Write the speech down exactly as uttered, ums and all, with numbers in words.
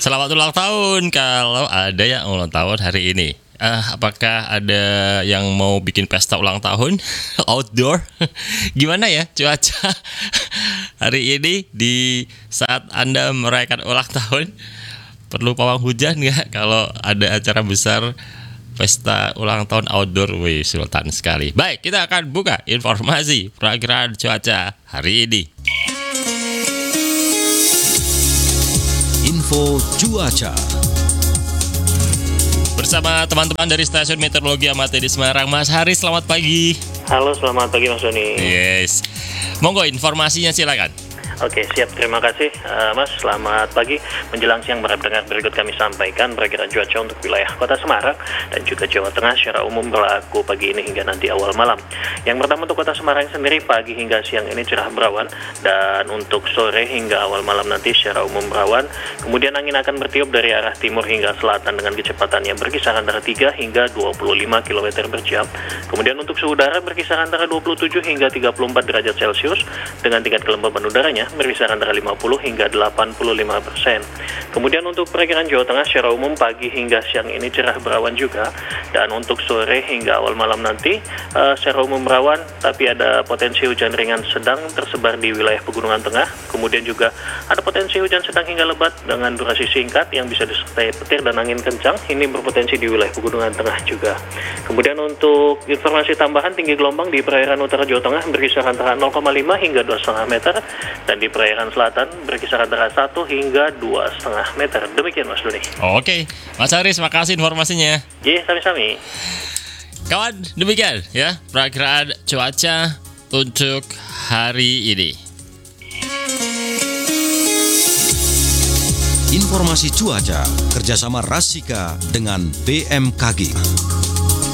Selamat ulang tahun kalau ada yang ulang tahun hari ini. Uh, apakah ada yang mau bikin pesta ulang tahun outdoor? Gimana ya cuaca hari ini di saat Anda merayakan ulang tahun? Perlu pawang hujan nggak kalau ada acara besar pesta ulang tahun outdoor? Wih, sultan sekali. Baik, kita akan buka informasi perakiraan cuaca hari ini. Info cuaca Bersama teman-teman dari Stasiun Meteorologi Amati di Semarang. Mas Haris, selamat pagi. Halo, selamat pagi Mas Doni. Yes. Monggo informasinya silakan. Oke, siap. Terima kasih, uh, Mas. Selamat pagi. Menjelang siang, para pendengar, berikut kami sampaikan perakiraan cuaca untuk wilayah Kota Semarang dan juga Jawa Tengah secara umum berlaku pagi ini hingga nanti awal malam. Yang pertama untuk Kota Semarang sendiri, pagi hingga siang ini cerah berawan, dan untuk sore hingga awal malam nanti secara umum berawan. Kemudian angin akan bertiup dari arah timur hingga selatan dengan kecepatan yang berkisar antara tiga hingga dua puluh lima kilometer per jam. Kemudian untuk suhu udara berkisar antara dua puluh tujuh hingga tiga puluh empat derajat Celcius dengan tingkat kelembaban udaranya berkisar antara lima puluh hingga delapan puluh lima persen. Kemudian untuk perkiraan Jawa Tengah secara umum pagi hingga siang ini cerah berawan juga, dan untuk sore hingga awal malam nanti uh, secara umum berawan, tapi ada potensi hujan ringan sedang tersebar di wilayah Pegunungan Tengah. Kemudian juga ada potensi hujan sedang hingga lebat dengan durasi singkat yang bisa disertai petir dan angin kencang. Ini berpotensi di wilayah Pegunungan Tengah juga. Kemudian untuk informasi tambahan, tinggi gelombang di perairan utara Jawa Tengah berkisar antara nol koma lima hingga dua koma lima meter, dan di perairan selatan berkisar antara satu hingga dua koma lima meter. Demikian Mas Doni. Oke, Mas Haris, makasih informasinya. Iya, sami-sami. Kawan, demikian ya perakiraan cuaca untuk hari ini. Informasi cuaca kerjasama Rasika dengan B M K G.